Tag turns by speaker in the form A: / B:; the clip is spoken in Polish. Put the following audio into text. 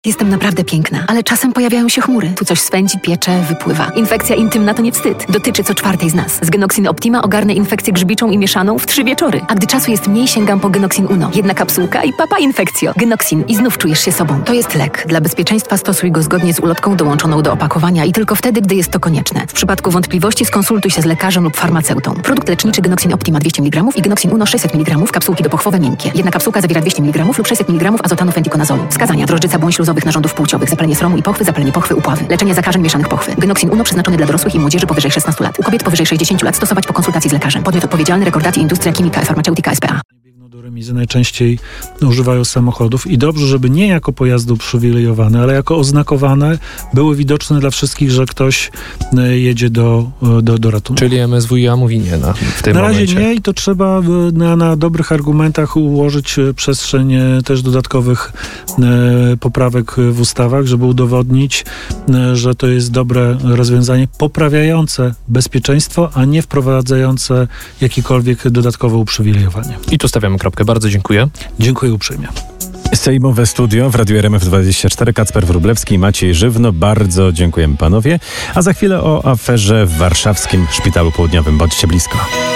A: Jestem naprawdę piękna, ale czasem pojawiają się chmury. Tu coś swędzi, piecze, wypływa. Infekcja intymna to nie wstyd. Dotyczy co czwartej z nas. Z Genoxin Optima ogarnę infekcję grzybiczą i mieszaną w 3 wieczory. A gdy czasu jest mniej, sięgam po Genoxin Uno. Jedna kapsułka i papa infekcjo. Genoxin i znów czujesz się sobą. To jest lek. Dla bezpieczeństwa stosuj go zgodnie z ulotką dołączoną do opakowania i tylko wtedy, gdy jest to konieczne. W przypadku wątpliwości skonsultuj się z lekarzem lub farmaceutą. Produkt leczniczy Genoxin Optima 200 mg i Genoxin Uno 600 mg, kapsułki dopochwowe miękkie. Jedna kapsułka zawiera 200 mg lub 600 mg azotanu fentikonazolu. Wskazania: drożdżyca błąd śluzowych narządów płciowych, zapalenie sromu i pochwy, zapalenie pochwy, upławy. Leczenie zakażeń mieszanych pochwy. Genoxin Uno przeznaczony dla dorosłych i młodzieży powyżej 16 lat. U kobiet powyżej 60 lat stosować po konsultacji z lekarzem. Podmiot odpowiedzialny: Recordati Industria Chimica e Farmaceutica S.p.A.
B: Do remizy najczęściej używają samochodów i dobrze, żeby nie jako pojazdy uprzywilejowane, ale jako oznakowane były widoczne dla wszystkich, że ktoś jedzie do ratunku.
C: Czyli MSWiA mówi nie w tym momencie.
B: Na razie nie i to trzeba na dobrych argumentach ułożyć przestrzeń też dodatkowych poprawek w ustawach, żeby udowodnić, że to jest dobre rozwiązanie poprawiające bezpieczeństwo, a nie wprowadzające jakiekolwiek dodatkowe uprzywilejowanie.
C: I tu stawiamy kropkę. Bardzo dziękuję.
B: Dziękuję uprzejmie.
D: Sejmowe studio w Radiu RMF24. Kacper Wróblewski, Maciej Żywno. Bardzo dziękujemy panowie. A za chwilę o aferze w warszawskim Szpitalu Południowym. Bądźcie blisko.